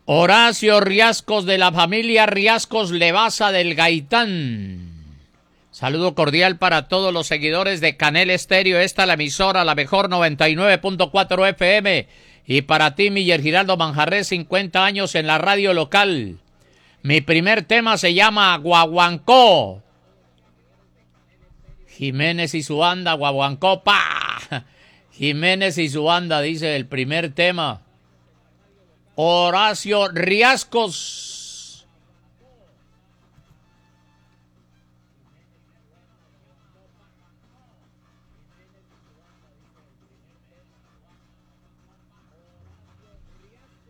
Horacio Riascos de la familia Riascos Levaza del Gaitán. Saludo cordial para todos los seguidores de Canel Estéreo, esta la emisora, la mejor 99.4 FM. Y para ti, Miller Giraldo Manjarrés, 50 años en la radio local. Mi primer tema se llama Guaguancó. Jiménez y su banda, Guaguancó, pa. Jiménez y su banda, dice el primer tema. Horacio Riascos.